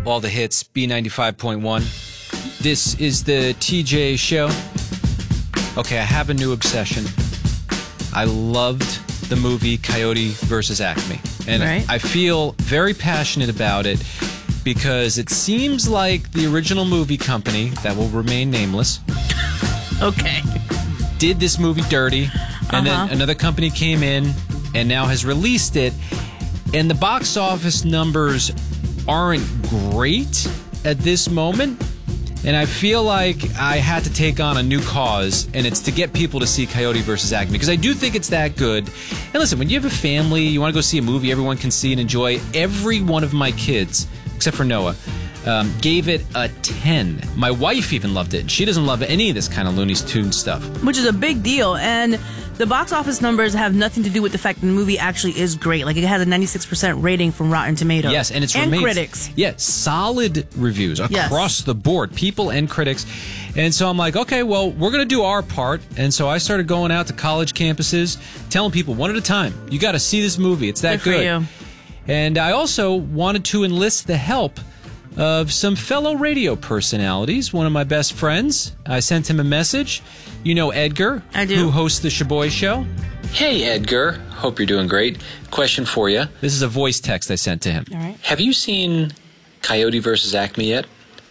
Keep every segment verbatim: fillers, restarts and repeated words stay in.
all the hits, B ninety-five point one. This is the T J Show. Okay, I have a new obsession. I loved the movie Coyote versus Acme. And right. I feel very passionate about it because it seems like the original movie company, that will remain nameless, okay, did this movie dirty. And uh-huh. then another company came in and now has released it. And the box office numbers aren't great at this moment. And I feel like I had to take on a new cause, and it's to get people to see Coyote versus Acme, because I do think it's that good. And listen, when you have a family, you want to go see a movie everyone can see and enjoy. Every one of my kids, except for Noah, um, gave it a ten. My wife even loved it. She doesn't love any of this kind of Looney Tunes stuff. Which is a big deal. And the box office numbers have nothing to do with the fact that the movie actually is great. Like, it has a ninety-six percent rating from Rotten Tomatoes. Yes, and it's and remains, critics. Yeah, solid reviews across yes. the board, people and critics. And so I'm like, okay, well, we're going to do our part. And so I started going out to college campuses, telling people one at a time, you got to see this movie. It's that good. good. For you. And I also wanted to enlist the help of some fellow radio personalities. One of my best friends, I sent him a message. You know Edgar, I do. who hosts the Shaboy Show. Hey, Edgar. Hope you're doing great. Question for you. This is a voice text I sent to him. All right. Have you seen Coyote versus Acme yet?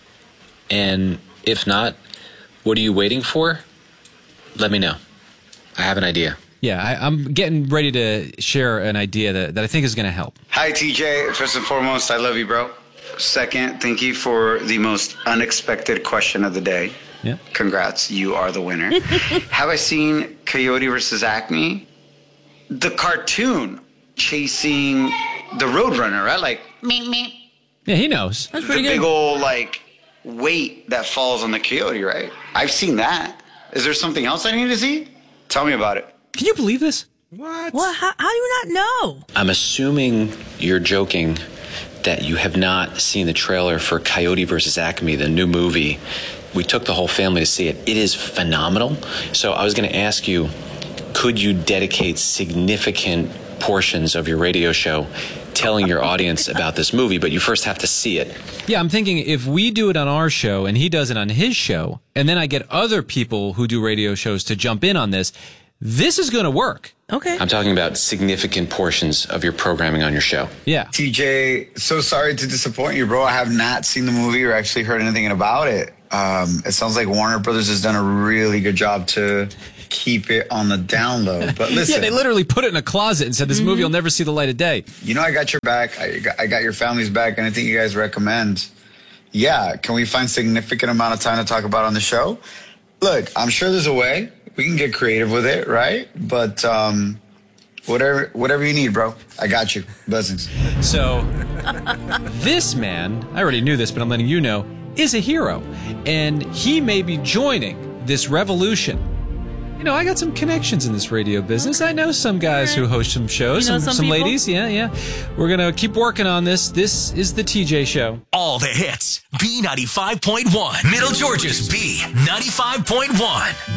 And if not, what are you waiting for? Let me know. I have an idea. Yeah, I, I'm getting ready to share an idea that, that I think is going to help. Hi, T J. First and foremost, I love you, bro. Second, thank you for the most unexpected question of the day. Yeah. Congrats, you are the winner. Have I seen Coyote versus Acme? The cartoon chasing the Roadrunner, right? Like, meep, meep. Yeah, he knows. That's The pretty big good. old, like, weight that falls on the coyote, right? I've seen that. Is there something else I need to see? Tell me about it. Can you believe this? What? How, how do you not know? I'm assuming you're joking that you have not seen the trailer for Coyote versus Acme, the new movie. We took the whole family to see it. It is phenomenal. So I was going to ask you, could you dedicate significant portions of your radio show telling your audience about this movie, but you first have to see it? Yeah, I'm thinking if we do it on our show and he does it on his show, and then I get other people who do radio shows to jump in on this, this is going to work. Okay. I'm talking about significant portions of your programming on your show. Yeah. T J, so sorry to disappoint you, bro. I have not seen the movie or actually heard anything about it. Um, it sounds like Warner Brothers has done a really good job to keep it on the down low. But listen. Yeah, they literally put it in a closet and said this mm-hmm. movie will never see the light of day. You know I got your back. I got, I got your family's back. Anything you guys recommend? Yeah. Can we find significant amount of time to talk about on the show? Look, I'm sure there's a way. We can get creative with it, right? But um, whatever whatever you need, bro. I got you. Blessings. So this man, I already knew this, but I'm letting you know, is a hero. And he may be joining this revolution. You know, I got some connections in this radio business. I know some guys who host some shows, You know some, some some people? ladies. Yeah, yeah. We're going to keep working on this. This is the T J Show. All the hits. B ninety-five point one. Middle Georgia's B ninety-five point one.